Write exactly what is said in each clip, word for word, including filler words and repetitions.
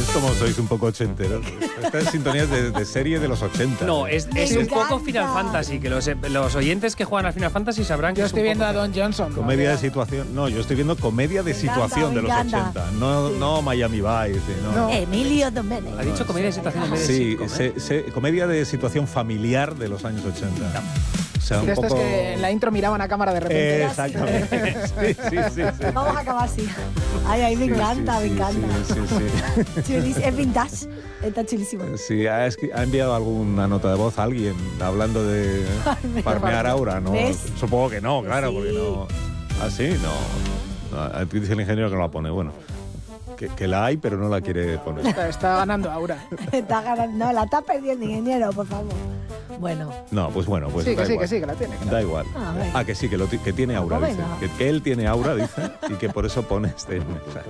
como sois un poco ochenteros? Esta es sintonía de, de serie de los ochenta. No, es, es un poco Final Fantasy, que los, los oyentes que juegan al Final Fantasy sabrán que Yo es estoy un viendo poco... a Don Johnson. Comedia ¿no? de situación. No, yo estoy viendo comedia de Me encanta, situación de me los encanta. ochenta. No, Sí. no Miami Vice. No. No. Emilio Domenech. Ha dicho comedia de situación en vez de Sí, sitcom, ¿eh? se- se- comedia de situación familiar de los años ochenta. O sea, un De estos poco... que en la intro miraban a cámara de repente. Eh, exactamente. Sí, sí, sí, sí. Vamos a acabar así. Ay, ay, me Sí, encanta, sí, me sí, encanta. Sí, sí, sí. Chulis- Es vintage. Está chulísimo. Sí, ha, escri- ha enviado alguna nota de voz a alguien hablando de me farmear aura, ¿no? ¿Ves? Supongo que no, claro, Sí. porque no... ¿Ah, sí? No. no. Aquí dice el ingeniero que no la pone. Bueno, que, que la hay, pero no la quiere poner. Está, está ganando Aura. Está ganando. No, la está perdiendo, ingeniero, por favor. Bueno. No, pues bueno, pues Sí, da que sí, igual. que sí, que la tiene. claro. Da igual. Ah, venga. Ah, que sí, que, lo ti- que tiene aura, Pues dice. venga. Que, que él tiene aura, dice, y que por eso pone este mensaje.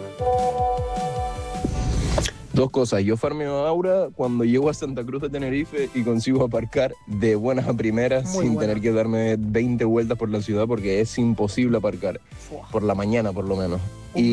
Dos cosas, yo farmeo Aura cuando llego a Santa Cruz de Tenerife y consigo aparcar de buenas a primeras Muy sin buena. tener que darme veinte vueltas por la ciudad porque es imposible aparcar, por la mañana por lo menos.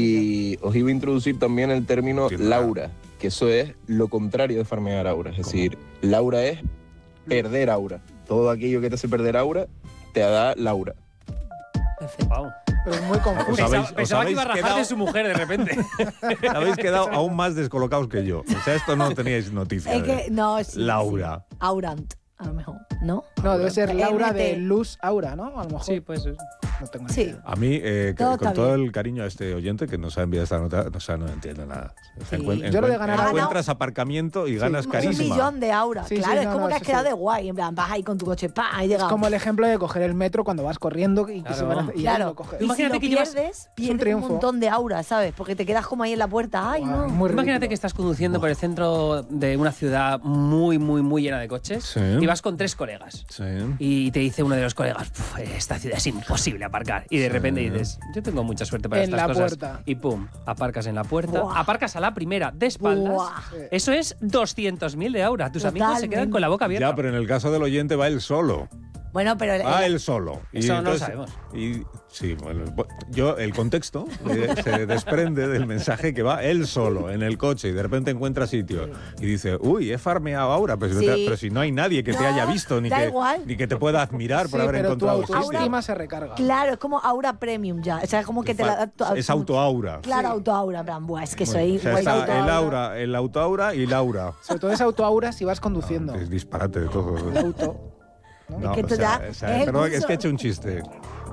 Y os iba a introducir también el término Sí, Laura, que eso es lo contrario de farmear Aura, es decir, Laura es perder Aura. Todo aquello que te hace perder Aura, te da Laura. Perfecto. Wow. Pero es muy confuso. Os Pensaba, habéis- os pensaba que habéis iba a rajar quedado- de su mujer de repente. Habéis quedado aún más descolocados que yo. O sea, esto no teníais noticia. Es de- que, no, sí. Laura. sí. Aurant, a lo mejor. ¿No? No, debe ser Laura M T. de Luz Aura, ¿no? A lo mejor. Sí, pues... No tengo ni Sí. idea. A mí, eh, que- Todo con está todo bien. el cariño a este oyente que nos ha enviado esta nota, o sea, no entiende nada. O sea, Sí. encuent- Yo lo de encuent- ganar- encuentras aparcamiento y ganas Un carisma. millón de aura. Sí, claro, sí, es no, como no, que has eso quedado sí. de guay. En plan, vas ahí con tu coche, pa, ahí Es llegado. como el ejemplo de coger el metro cuando vas corriendo y que se Claro. van a hacer. Y Claro. él lo coge. Y Imagínate si que lo llevas- pierdes, pierdes un, triunfo. montón de aura, ¿sabes? Porque te quedas como ahí en la puerta. Ay, Guau, no. muy Imagínate ridículo. que estás conduciendo por el centro de una ciudad muy, muy, muy llena de coches Sí. y vas con tres colegas. Sí. Y te dice uno de los colegas, "Puf, esta ciudad es imposible aparcar". Y de repente dices, yo tengo mucha suerte para En estas la cosas. puerta. Y pum, aparcas en la puerta. Buah. Aparcas a la primera de espaldas. Buah. Eso es doscientos mil de aura. Tus amigos se quedan Totalmente. con la boca abierta. Ya, pero en el caso del oyente va él solo. Bueno, pero... el- Va él solo. Eso no lo sabemos. Y, sí, bueno, yo, el contexto eh, se desprende del mensaje que va él solo en el coche y de repente encuentra sitio y dice, uy, he farmeado ahora, pero, si no te- Sí. pero si no hay nadie que te No, haya visto ni da que, igual. ni que te pueda admirar por Sí, haber pero tu encontrado el sitio. autoestima se recarga. Claro, es como aura premium ya. O sea, es como que te la... tu- Es autoaura. Claro, autoaura. En plan, buah, es que Bueno, soy... o sea, guay está autoaura. el aura, el autoaura y Laura. Sobre todo es autoaura si vas conduciendo. Es disparate de todo. El auto. No, que o esto sea, ya o sea, es el perdón, curso. es que he hecho un chiste.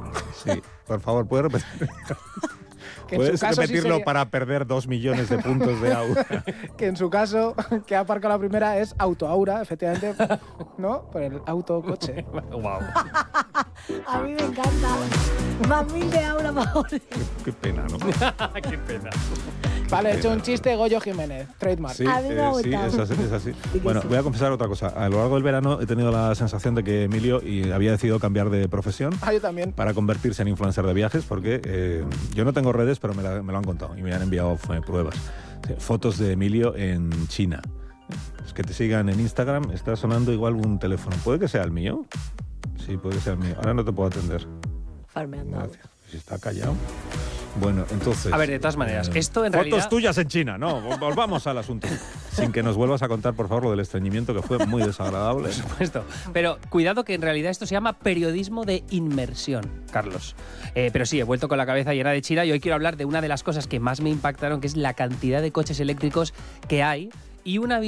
Sí, por favor, ¿puedes repetir? Que en su ¿Puedes caso sí repetirlo sería- para perder dos millones de puntos de aura? Que en su caso, que ha aparcado la primera es autoaura, efectivamente, ¿no? Por el autocoche. Wow. A mí me encanta. Más mil de aura, por favor. Qué pena, ¿no? Qué pena. Vale, he hecho un chiste, Goyo Jiménez, trademark. Sí, A mí me ha eh, sí, gustado. es así, es así. que Bueno, sí. voy a confesar otra cosa. A lo largo del verano he tenido la sensación de que Emilio y había decidido cambiar de profesión Ah, yo también. para convertirse en influencer de viajes porque eh, yo no tengo redes, pero me, la- me lo han contado y me han enviado eh, pruebas. Sí, fotos de Emilio en China. Es que te sigan en Instagram, está sonando igual un teléfono. ¿Puede que sea el mío? Sí, puede que sea el mío. Ahora no te puedo atender. Farmeando aura. Gracias. Si está callado. Bueno, entonces... A ver, de todas maneras, esto en Fotos realidad... tuyas en China, no, vol- volvamos al asunto. Sin que nos vuelvas a contar, por favor, lo del estreñimiento, que fue muy desagradable. Por supuesto. Pero cuidado que en realidad esto se llama periodismo de inmersión, Carlos. Eh, pero sí, he vuelto con la cabeza llena de China y hoy quiero hablar de una de las cosas que más me impactaron, que es la cantidad de coches eléctricos que hay y una